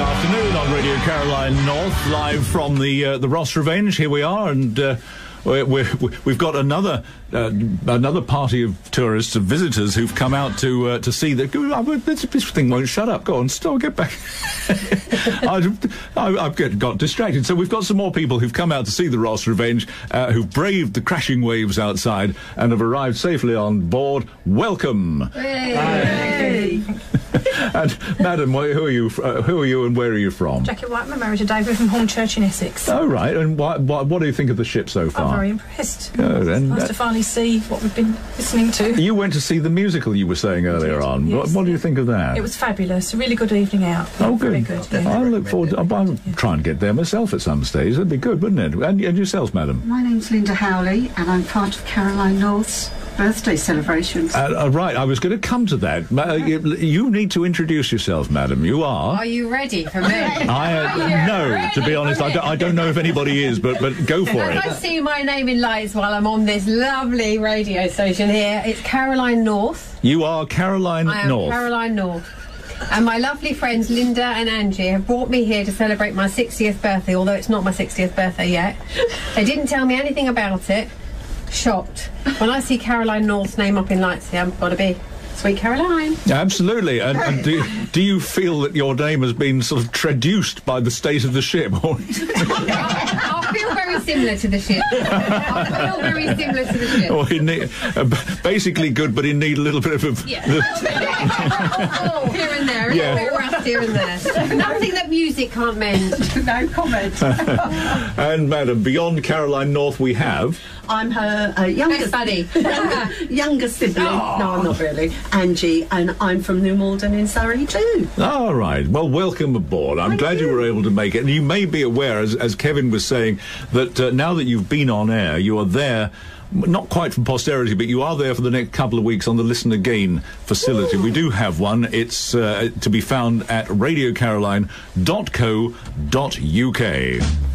afternoon on Radio Caroline North, live from the Ross Revenge. Here we are, and we've got another party of tourists, of visitors who've come out to see that. This thing won't shut up. Go on, still get back. I've got distracted. So we've got some more people who've come out to see the Ross Revenge, who've braved the crashing waves outside and have arrived safely on board. Welcome. Hey. And madam, who are you and where are you from? Jackie White, I'm married to David from Hornchurch in Essex. Oh, right. And what do you think of the ship so far? I'm very impressed. Good. It's nice to finally see what we've been listening to. You went to see the musical you were saying earlier on. Yes. What do you think of that? It was fabulous. A really good evening out. Oh, good. Very good. Yeah. I look forward to... I'll try and get there myself at some stage. That'd be good, wouldn't it? And yourself, madam? My name's Linda Howley, and I'm part of Caroline North's birthday celebrations. Right, I was going to come to that. You need to introduce yourself, madam. You are... Are you ready for me? No, to be honest, I don't know if anybody is, but go for it. If I see my name in lights while I'm on this lovely radio station here, it's Caroline North. You are Caroline North. I am Caroline North. And my lovely friends Linda and Angie have brought me here to celebrate my 60th birthday, although it's not my 60th birthday yet. They didn't tell me anything about it. Shocked. When I see Caroline North's name up in lights here, I've got to be Sweet Caroline. Absolutely. And do you feel that your name has been sort of traduced by the state of the ship? I feel very similar to the ship. I feel very similar to the ship. Or basically good, but in need a little bit of a... Yeah. Here and there. Yeah. A bit of rust here and there. Nothing that music can't mend. No comment. And madam, beyond Caroline North we have... I'm her younger buddy. younger sibling. Oh. No, I'm not really. Angie, and I'm from New Malden in Surrey too. All right. Well, welcome aboard. I'm glad you were able to make it. And you may be aware, as Kevin was saying, that now that you've been on air, you are there... Not quite for posterity, but you are there for the next couple of weeks on the Listen Again facility. Ooh. We do have one. It's to be found at radiocaroline.co.uk.